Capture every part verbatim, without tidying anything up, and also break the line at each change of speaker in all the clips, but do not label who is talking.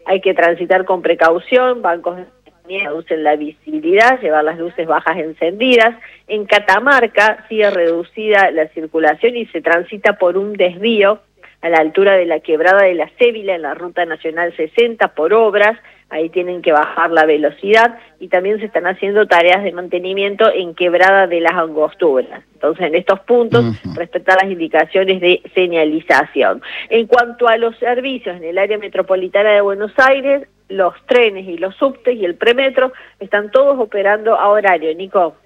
hay que transitar con precaución, bancos de reducen la visibilidad, llevar las luces bajas encendidas. En Catamarca sigue reducida la circulación y se transita por un desvío a la altura de la quebrada de la Cébila en la Ruta Nacional sesenta por obras. Ahí tienen que bajar la velocidad y también se están haciendo tareas de mantenimiento en Quebrada de las Angosturas. Entonces, en estos puntos, uh-huh. respetar las indicaciones de señalización. En cuanto a los servicios en el área metropolitana de Buenos Aires, los trenes y los subtes y el premetro están todos operando a horario. Nico.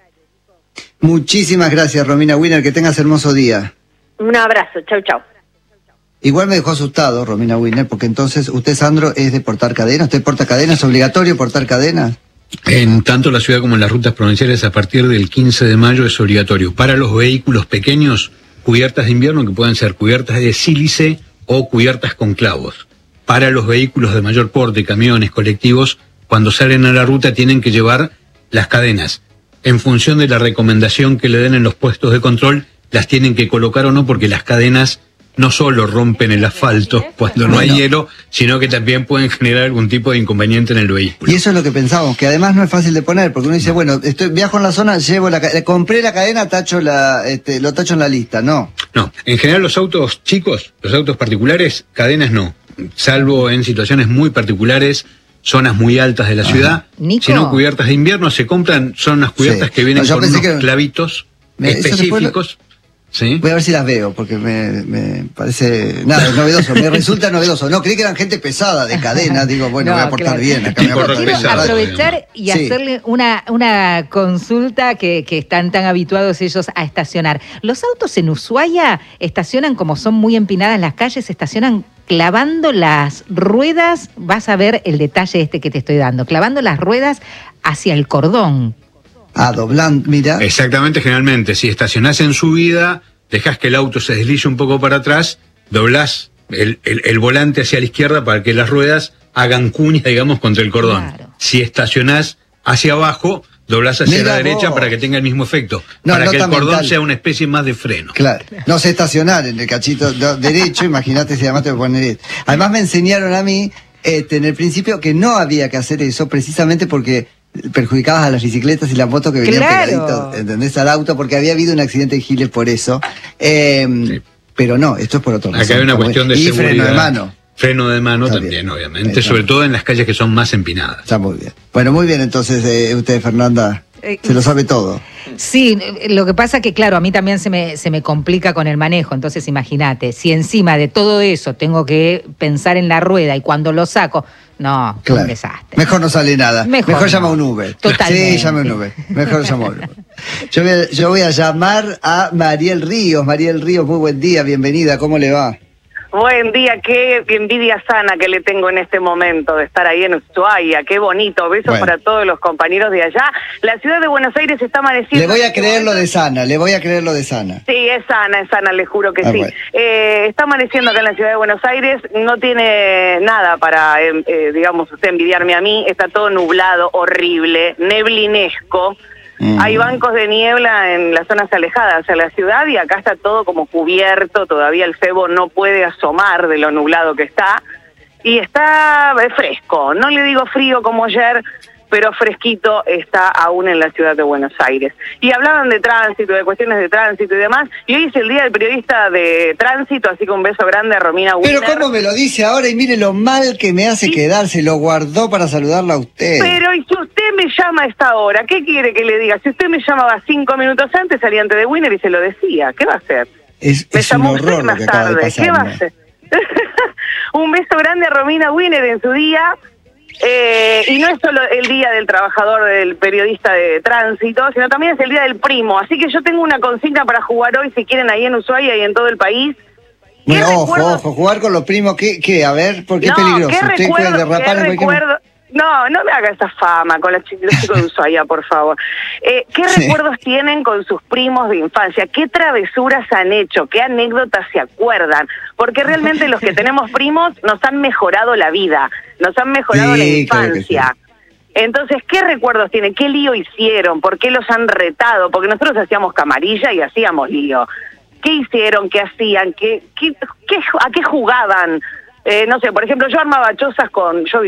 Muchísimas gracias, Romina Wiener, que tengas hermoso día.
Un abrazo, chau, chau.
Igual me dejó asustado, Romina Wiener, porque entonces usted, Sandro, es de portar cadenas. ¿Usted porta cadenas? ¿Es obligatorio portar cadenas?
En tanto la ciudad como en las rutas provinciales, a partir del quince de mayo es obligatorio. Para los vehículos pequeños, cubiertas de invierno, que pueden ser cubiertas de sílice o cubiertas con clavos. Para los vehículos de mayor porte, camiones, colectivos, cuando salen a la ruta tienen que llevar las cadenas. En función de la recomendación que le den en los puestos de control, las tienen que colocar o no, porque las cadenas no solo rompen el asfalto cuando no hay hielo, sino que también pueden generar algún tipo de inconveniente en el vehículo.
Y eso es lo que pensamos, que además no es fácil de poner, porque uno dice, bueno, estoy viajo en la zona, llevo la compré la cadena, tacho la, este, lo tacho en la lista, no.
No, en general los autos chicos, los autos particulares, cadenas no, salvo en situaciones muy particulares, zonas muy altas de la ciudad, si no cubiertas de invierno, se compran, son unas cubiertas sí. que vienen no, con unos que... clavitos me, específicos. ¿Sí?
Voy a ver si las veo, porque me, me parece... Nada, es novedoso, me resulta novedoso. No, creí que eran gente pesada, de cadena, digo, bueno, no, voy a portar claro. bien. Acá me voy a portar
Quiero
bien.
aprovechar y sí. hacerle una, una consulta que, que están tan habituados ellos a estacionar. ¿Los autos en Ushuaia estacionan, como son muy empinadas las calles, estacionan clavando las ruedas? Vas a ver el detalle este que te estoy dando, clavando las ruedas hacia el cordón.
Ah, doblando, mira.
Exactamente, generalmente, si estacionás en subida, dejás que el auto se deslice un poco para atrás, doblás el, el, el volante hacia la izquierda para que las ruedas hagan cuña, digamos, contra el cordón. Claro. Si estacionás hacia abajo, doblás hacia mira la derecha vos. Para que tenga el mismo efecto, no, para que el cordón mental. Sea una especie más de freno.
Claro, no sé estacionar en el cachito derecho, imagínate si además te voy a poner esto. Además me enseñaron a mí, este, en el principio, que no había que hacer eso, precisamente porque perjudicabas a las bicicletas y las motos que venían claro. pegaditos, ¿entendés? Al auto, porque había habido un accidente en Giles por eso. Eh, sí. Pero no, esto es por otro lado.
Acá hay una cuestión de
y
seguridad.
Freno de mano.
Freno de mano Está también, bien. Obviamente, Está sobre bien. Todo en las calles que son más empinadas.
Está muy bien. Bueno, muy bien, entonces, eh, usted, Fernanda, eh, se lo sabe todo.
Sí, lo que pasa que, claro, a mí también se me, se me complica con el manejo, entonces imagínate, si encima de todo eso tengo que pensar en la rueda y cuando lo saco, no, claro. un desastre.
Mejor no sale nada, mejor, mejor no. llama un Uber.
Totalmente.
Sí, llama un Uber, mejor llama un Uber. Yo voy, a, yo voy a llamar a Mariel Ríos. Mariel Ríos, muy buen día, bienvenida, ¿cómo le va?
Buen día, qué envidia sana que le tengo en este momento de estar ahí en Ushuaia, qué bonito, besos bueno. Para todos los compañeros de allá. La ciudad de Buenos Aires está amaneciendo...
Le voy a creer lo de sana, le voy a creer lo de sana.
Sí, es sana, es sana, le juro que ah, sí.
Bueno.
Eh, está amaneciendo acá en la ciudad de Buenos Aires, no tiene nada para, eh, eh, digamos, usted envidiarme a mí, está todo nublado, horrible, neblinesco. Mm. Hay bancos de niebla en las zonas alejadas a la ciudad y acá está todo como cubierto, todavía el cebo no puede asomar de lo nublado que está y está fresco, no le digo frío como ayer, pero fresquito está aún en la ciudad de Buenos Aires. Y hablaban de tránsito, de cuestiones de tránsito y demás, y hoy es el Día del Periodista de Tránsito, así que un beso grande a Romina Wiener.
Pero cómo me lo dice ahora y mire lo mal que me hace ¿Sí? quedar, se lo guardó para saludarla a usted.
Pero y si usted me llama a esta hora, ¿qué quiere que le diga? Si usted me llamaba cinco minutos antes, salía antes de Wiener y se lo decía, ¿qué va a hacer?
Es,
me
es
llamó
un horror
usted más tarde,
pasar,
¿qué va
¿no?
a hacer? Un beso grande a Romina Wiener en su día. Eh, y no es solo el día del trabajador, del periodista de tránsito, sino también es el día del primo. Así que yo tengo una consigna para jugar hoy, si quieren, ahí en Ushuaia y en todo el país.
Bueno, ojo, ojo, jugar con los primos, ¿qué? qué? A ver, ¿por qué es
no,
peligroso?
¿qué
¿Usted
recuerdo,
puede derrapar
¿qué
en
recuerdo?
cualquier...
No, no me haga esa fama con los chicos de Ushuaia, por favor. Eh, ¿Qué sí. recuerdos tienen con sus primos de infancia? ¿Qué travesuras han hecho? ¿Qué anécdotas se acuerdan? Porque realmente los que tenemos primos nos han mejorado la vida, nos han mejorado sí, la infancia. Claro sí. Entonces, ¿qué recuerdos tienen? ¿Qué lío hicieron? ¿Por qué los han retado? Porque nosotros hacíamos camarilla y hacíamos lío. ¿Qué hicieron? ¿Qué hacían? ¿Qué, qué, qué, ¿A qué jugaban? Eh, no sé, por ejemplo, yo armaba chozas con... yo